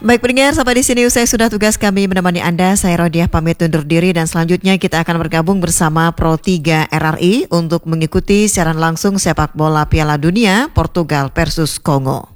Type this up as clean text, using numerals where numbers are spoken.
Baik pendengar, sampai di sini usai sudah tugas kami menemani Anda. Saya Rodiah pamit undur diri dan selanjutnya kita akan bergabung bersama Pro 3 RRI untuk mengikuti siaran langsung sepak bola Piala Dunia Portugal versus Kongo.